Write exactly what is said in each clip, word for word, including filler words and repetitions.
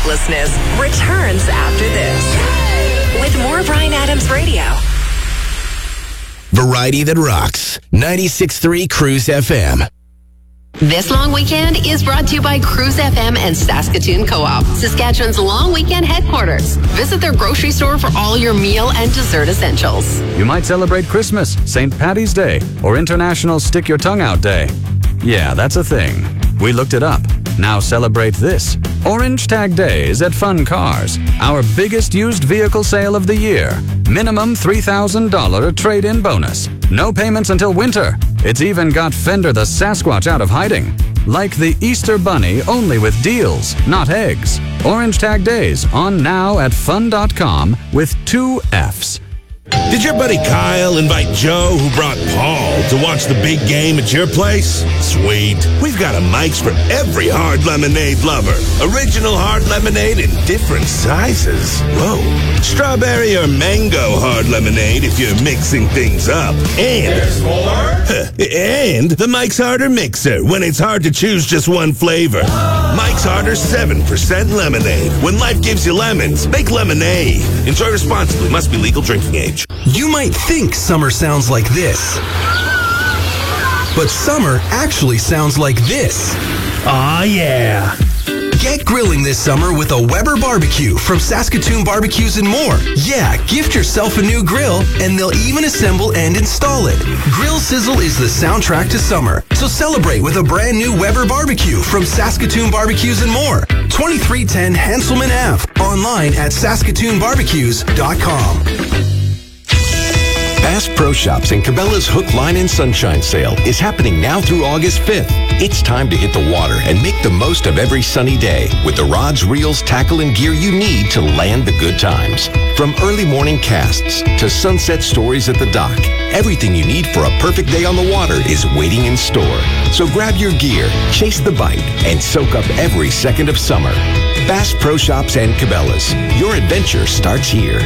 sleeplessness returns after this. With more Bryan Adams Radio. Variety that rocks. ninety-six point three Cruise F M. This long weekend is brought to you by Cruise F M and Saskatoon Co-op, Saskatchewan's long weekend headquarters. Visit their grocery store for all your meal and dessert essentials. You might celebrate Christmas, Saint Paddy's Day, or International Stick Your Tongue Out Day. Yeah, that's a thing. We looked it up. Now celebrate this. Orange Tag Day is at Fun Cars, our biggest used vehicle sale of the year. Minimum three thousand dollars trade-in bonus. No payments until winter. It's even got Fender the Sasquatch out of hiding. Like the Easter Bunny, only with deals, not eggs. Orange Tag Days on now at fun dot com with two F's. Did your buddy Kyle invite Joe, who brought Paul, to watch the big game at your place? Sweet. We've got a Mike's for every hard lemonade lover. Original hard lemonade in different sizes. Whoa. Strawberry or mango hard lemonade if you're mixing things up. And there's more? And the Mike's Harder Mixer when it's hard to choose just one flavor. Mike's Harder seven percent lemonade. When life gives you lemons, make lemonade. Enjoy responsibly. Must be legal drinking age. You might think summer sounds like this, but summer actually sounds like this. Aw, yeah. Get grilling this summer with a Weber barbecue from Saskatoon Barbecues and More. Yeah, gift yourself a new grill, and they'll even assemble and install it. Grill Sizzle is the soundtrack to summer, so celebrate with a brand new Weber barbecue from Saskatoon Barbecues and More. twenty-three ten Hanselman Avenue. Online at saskatoon barbecues dot com. Bass Pro Shops and Cabela's Hook, Line, and Sunshine Sale is happening now through August fifth. It's time to hit the water and make the most of every sunny day with the rods, reels, tackle, and gear you need to land the good times. From early morning casts to sunset stories at the dock, everything you need for a perfect day on the water is waiting in store. So grab your gear, chase the bite, and soak up every second of summer. Bass Pro Shops and Cabela's. Your adventure starts here.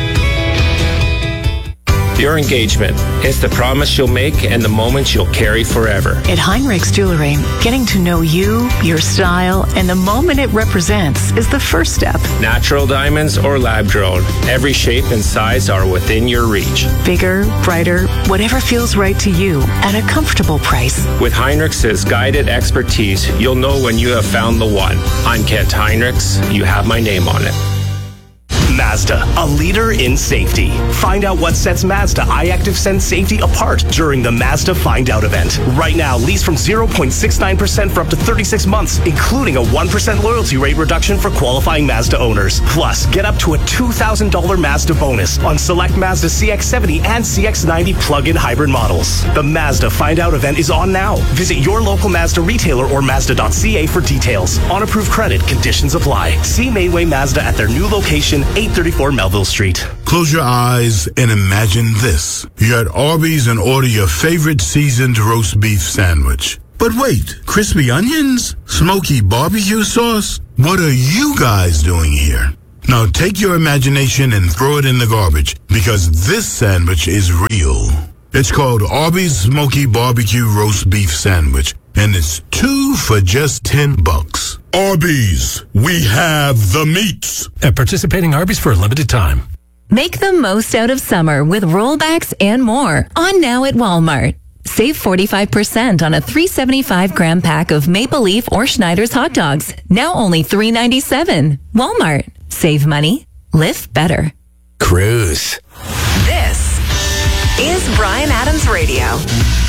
Your engagement is the promise you'll make and the moments you'll carry forever. At Heinrichs Jewelry, getting to know you, your style, and the moment it represents is the first step. Natural diamonds or lab-grown, every shape and size are within your reach. Bigger, brighter, whatever feels right to you at a comfortable price. With Heinrichs' guided expertise, you'll know when you have found the one. I'm Kent Heinrichs. You have my name on it. Mazda, a leader in safety. Find out what sets Mazda iActive Sense Safety apart during the Mazda Find Out event. Right now, lease from zero point six nine percent for up to thirty-six months, including a one percent loyalty rate reduction for qualifying Mazda owners. Plus, get up to a two thousand dollars Mazda bonus on select Mazda C X seventy and C X ninety plug-in hybrid models. The Mazda Find Out event is on now. Visit your local Mazda retailer or Mazda dot C A for details. On approved credit, conditions apply. See Mainway Mazda at their new location, eight thirty-four Melville Street. Close your eyes and imagine this. You're at Arby's and order your favorite seasoned roast beef sandwich. But wait, crispy onions? Smoky barbecue sauce? What are you guys doing here? Now take your imagination and throw it in the garbage, because this sandwich is real. It's called Arby's Smoky Barbecue Roast Beef Sandwich, and it's two for just ten bucks. Arby's, we have the meats. At participating Arby's for a limited time. Make the most out of summer with rollbacks and more on now at Walmart. Save forty-five percent on a three seventy-five gram pack of Maple Leaf or Schneider's hot dogs. Now only three ninety-seven. Walmart. Save money. Live better. Cruise. This is Bryan Adams Radio.